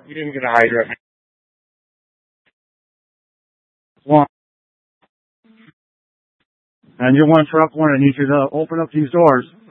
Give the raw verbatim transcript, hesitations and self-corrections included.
You didn't get a hydrant. One. And you're one truck one. I need you to open up these doors.